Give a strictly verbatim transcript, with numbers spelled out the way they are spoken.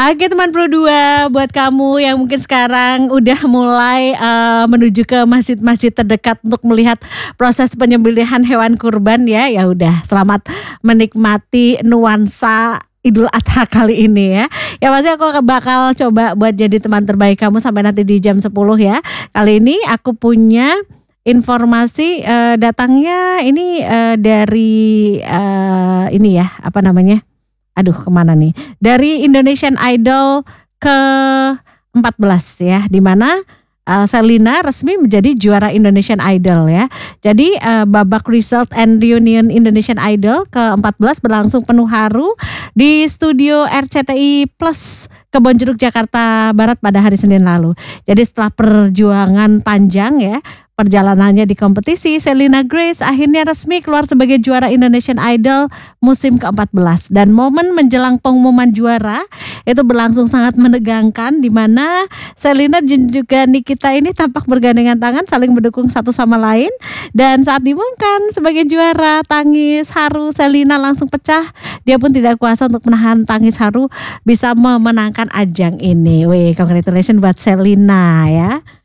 Oke teman Pro dua, buat kamu yang mungkin sekarang udah mulai uh, menuju ke masjid-masjid terdekat untuk melihat proses penyembelihan hewan kurban ya, ya udah selamat menikmati nuansa Idul Adha kali ini ya. Ya pasti aku bakal coba buat jadi teman terbaik kamu sampai nanti di jam sepuluh ya. Kali ini aku punya informasi uh, datangnya ini uh, dari uh, ini ya, apa namanya? Aduh kemana nih? Dari Indonesian Idol ke empat belas ya, di mana uh, Sherlina resmi menjadi juara Indonesian Idol ya. Jadi uh, babak result and reunion Indonesian Idol ke empat belas berlangsung penuh haru di studio R C T I Plus Kebonjeruk Jakarta Barat pada hari Senin lalu. Jadi setelah perjuangan panjang ya, perjalanannya di kompetisi, Sherlina Grace akhirnya resmi keluar sebagai juara Indonesian Idol musim ke empat belas. Dan momen menjelang pengumuman juara itu berlangsung sangat menegangkan, di mana Sherlina dan juga Nikita ini tampak bergandengan tangan saling mendukung satu sama lain. Dan saat diumumkan sebagai juara, tangis haru Sherlina langsung pecah. Dia pun tidak kuasa untuk menahan tangis haru bisa memenangkan ajang ini. Wih, congratulations buat Sherlina ya.